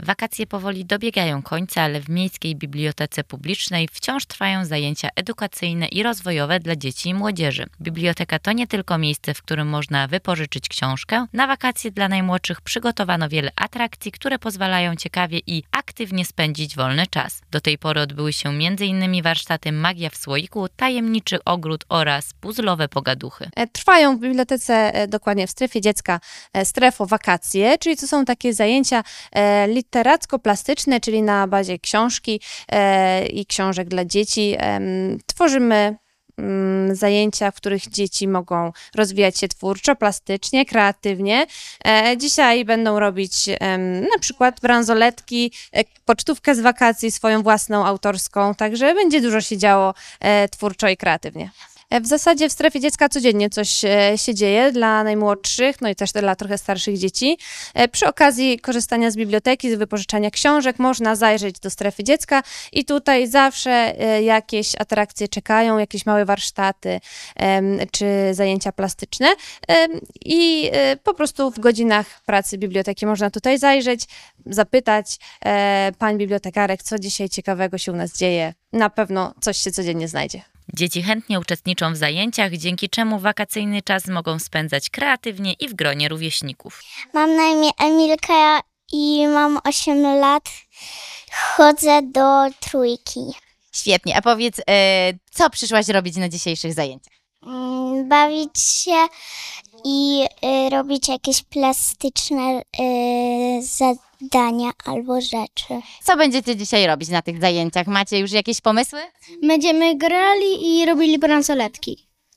Wakacje powoli dobiegają końca, ale w Miejskiej Bibliotece Publicznej wciąż trwają zajęcia edukacyjne i rozwojowe dla dzieci i młodzieży. Biblioteka to nie tylko miejsce, w którym można wypożyczyć książkę. Na wakacje dla najmłodszych przygotowano wiele atrakcji, które pozwalają ciekawie i aktywnie spędzić wolny czas. Do tej pory odbyły się m.in. warsztaty Magia w słoiku, Tajemniczy ogród oraz puzzlowe pogaduchy. Trwają w bibliotece, dokładnie w strefie dziecka, strefo wakacje, czyli to są takie zajęcia literacko-plastyczne, czyli na bazie książki i książek dla dzieci. Tworzymy zajęcia, w których dzieci mogą rozwijać się twórczo, plastycznie, kreatywnie. Dzisiaj będą robić na przykład bransoletki, pocztówkę z wakacji swoją własną, autorską, także będzie dużo się działo twórczo i kreatywnie. W zasadzie w strefie dziecka codziennie coś się dzieje dla najmłodszych, no i też dla trochę starszych dzieci. Przy okazji korzystania z biblioteki, z wypożyczania książek można zajrzeć do strefy dziecka i tutaj zawsze jakieś atrakcje czekają, jakieś małe warsztaty czy zajęcia plastyczne i po prostu w godzinach pracy biblioteki można tutaj zajrzeć, zapytać pań bibliotekarek, co dzisiaj ciekawego się u nas dzieje. Na pewno coś się codziennie znajdzie. Dzieci chętnie uczestniczą w zajęciach, dzięki czemu wakacyjny czas mogą spędzać kreatywnie i w gronie rówieśników. Mam na imię Emilka i mam 8 lat. Chodzę do trójki. Świetnie, a powiedz, co przyszłaś robić na dzisiejszych zajęciach? Bawić się i robić jakieś plastyczne zadania albo rzeczy. Co będziecie dzisiaj robić na tych zajęciach? Macie już jakieś pomysły? Będziemy grali i robili bransoletki.